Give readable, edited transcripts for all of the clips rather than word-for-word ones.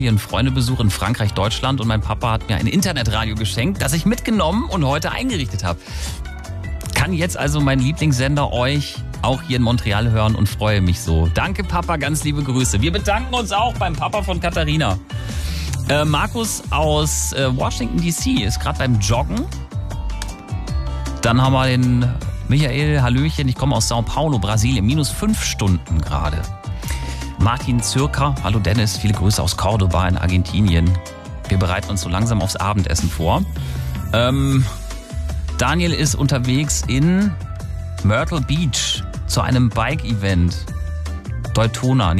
Einen Freundebesuch in Frankreich, Deutschland und mein Papa hat mir ein Internetradio geschenkt, das ich mitgenommen und heute eingerichtet habe. Kann jetzt also mein Lieblingssender euch auch hier in Montreal hören und freue mich so. Danke Papa, ganz liebe Grüße. Wir bedanken uns auch beim Papa von Katharina. Markus aus Washington DC ist gerade beim Joggen. Dann haben wir den Michael, Hallöchen, ich komme aus Sao Paulo, Brasilien, -5 Stunden gerade. Martin Zürker, hallo Dennis, viele Grüße aus Cordoba in Argentinien. Wir bereiten uns so langsam aufs Abendessen vor. Daniel ist unterwegs in Myrtle Beach zu einem Bike-Event. Daytona.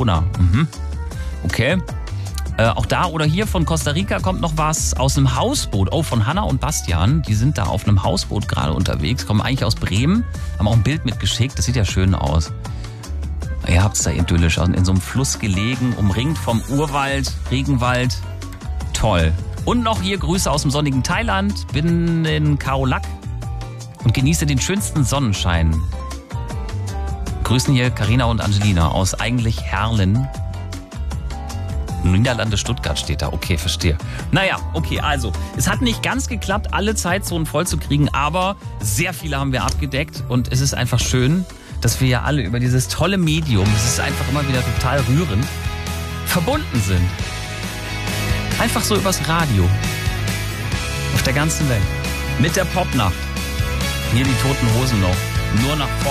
Okay. Auch da oder hier von Costa Rica kommt noch was aus einem Hausboot. Oh, von Hanna und Bastian. Die sind da auf einem Hausboot gerade unterwegs. Kommen eigentlich aus Bremen. Haben auch ein Bild mitgeschickt. Das sieht ja schön aus. Ihr habt es da idyllisch in so einem Fluss gelegen, umringt vom Urwald, Regenwald. Toll. Und noch hier Grüße aus dem sonnigen Thailand. Bin in Khao Lak und genieße den schönsten Sonnenschein. Grüßen hier Carina und Angelina aus eigentlich Herrlen. Niederlande Stuttgart steht da. Okay, verstehe. Naja, okay, also, es hat nicht ganz geklappt, alle Zeitzonen voll zu kriegen, aber sehr viele haben wir abgedeckt und es ist einfach schön, dass wir ja alle über dieses tolle Medium, es ist einfach immer wieder total rührend, verbunden sind. Einfach so übers Radio. Auf der ganzen Welt. Mit der Popnacht. Hier die Toten Hosen noch. Nur nach vorne.